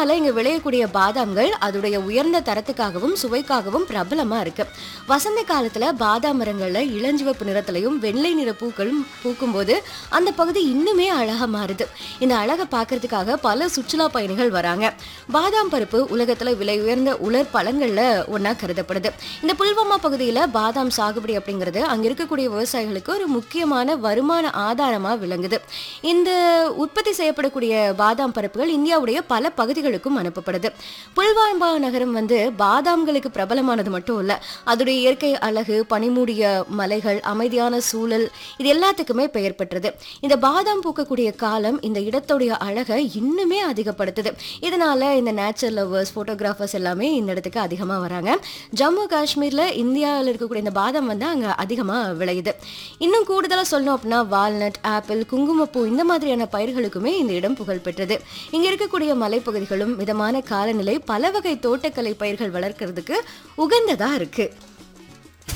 இதனால இங்க விளையக்கூடிய பாதாம்கள் அதோடைய உயர்ந்த தரத்துக்காகவும் சுவைக்காகவும் பிரபலமா இருக்கு. வசந்த காலத்துல பாதாம் மரங்கள்ல இளஞ்சிவப்பு நிறத்திலையும் வெள்ளை நிற பூக்களும் பூக்கும்போது அந்த பகுதி இன்னுமே அழகா மாறுது. இந்த அழகை பார்க்கறதுக்காக பல சுற்றுலா பயணிகள் வராங்க. பாதாம் பருப்பு உலகத்துல விலை உயர்ந்த உலர் பழங்கள்ல ஒன்னா கருதப்படுது. இந்த புல்வாமா பகுதியில பாதாம் சாகுபடி அப்படிங்கிறது அங்க இருக்கக்கூடிய விவசாயிகளுக்கு ஒரு முக்கியமான வருமான ஆதாரமா விளங்குது. இந்த உற்பத்தி செய்யப்படக்கூடிய பாதாம் பருப்புகள் இந்தியாவுடைய பல பகுதிகளுக்கும் அனுப்பப்படுது. புல்வாமா நகரம் பாதாம்களுக்கு பிரபலமானது மட்டும் இல்ல, அதோடைய இயற்கை அழகு, பனிமூடிய மலைகள், அமைதியான சூழல், இது எல்லாத்துக்குமே பெயர் பெற்றது. இந்த பாதாம் பூக்கக்கூடிய காலம் இந்த இடத்துடைய அழகை இன்னுமே அதிகப்படுத்துது. இதனால இந்த நேச்சர் லவர்ஸ், போட்டோகிராஃபர்ஸ் எல்லாமே இந்த இடத்துக்கு அதிகமா வராங்க. ஜம்மு காஷ்மீர்ல இந்தியாவில் இருக்கக்கூடிய இந்த பாதாம் அங்க அதிகமா விளையுது. இன்னும் கூடுதலா சொல்லணும் அப்படின்னா வால்நட், ஆப்பிள், குங்குமப்பூ இந்த மாதிரியான பயிர்களுக்குமே இந்த இடம் புகழ் பெற்றது. இங்க இருக்கக்கூடிய மலைப்பகுதிகளும் மிதமான காலநிலை பல வகை தோட்டக்கலை பயிர்கள் வளர்க்கறதுக்கு உகந்ததா இருக்கு.